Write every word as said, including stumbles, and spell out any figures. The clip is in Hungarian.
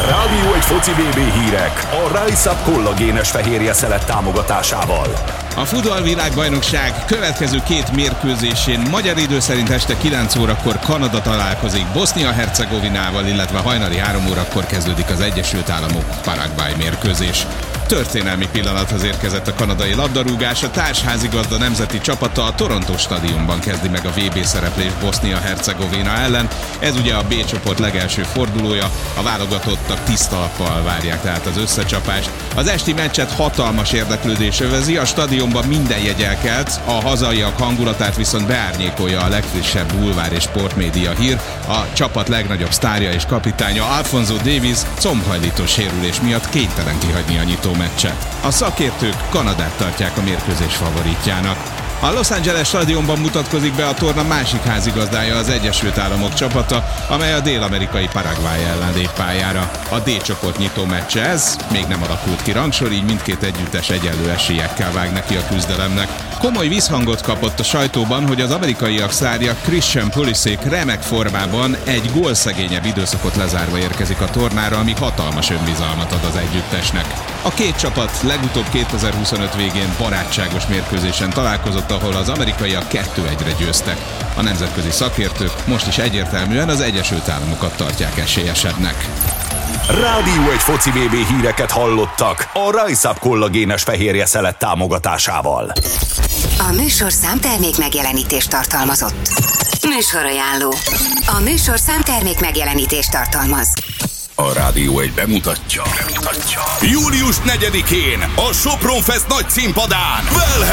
Rádió egy foci bé bé hírek a Rise Up kollagénes fehérje szelet támogatásával. A futballvilágbajnokság következő két mérkőzésén magyar idő szerint este kilenc órakor Kanada találkozik Bosznia-Hercegovinával, illetve hajnali három órakor kezdődik az Egyesült Államok-Paraguay mérkőzés. Történelmi pillanathoz érkezett a kanadai labdarúgás, a társházigazda nemzeti csapata a Toronto stadionban kezdi meg a vé bé szereplést Bosznia-Hercegovina ellen. Ez ugye a B csoport legelső fordulója, a válogatottak tiszta lappal várják tehát az összecsapást. Az esti meccset hatalmas érdeklődés övezi, a stadionban minden jegy elkelt, a hazaiak hangulatát viszont beárnyékolja a legfrissebb bulvár és sportmédia hír. A csapat legnagyobb sztárja és kapitánya Alphonso Davies combhajlító sérülés miatt kénytelen kihagyni a nyitó meccset. A szakértők Kanadát tartják a mérkőzés favoritjának. A Los Angeles stadionban mutatkozik be a torna másik házigazdája, az Egyesült Államok csapata, amely a dél-amerikai Paraguay ellen lép pályára. A D csoport nyitó meccse ez, még nem alakult ki rangsor, így mindkét együttes egyenlő esélyekkel vág neki a küzdelemnek. Komoly visszhangot kapott a sajtóban, hogy az amerikaiak sztárja Christian Pulisic remek formában egy gólszegényebb időszakot lezárva érkezik a tornára, ami hatalmas önbizalmat ad az együttesnek. A két csapat legutóbb kétezer-huszonöt végén barátságos mérkőzésen találkozott, ahol az amerikaiak kettő egyre győztek. A nemzetközi szakértők most is egyértelműen az Egyesült Államokat tartják esélyesebbnek. Rádió egy foci bé bé híreket hallottak a Rise Up kollagénes fehérje szelet támogatásával. A műsorszám termék megjelenítést tartalmazott. Műsorajánló. A műsorszám termék megjelenítést tartalmaz. A Rádió egy bemutatja. bemutatja. július negyedikén a Sopron Fest nagy színpadán Wellhead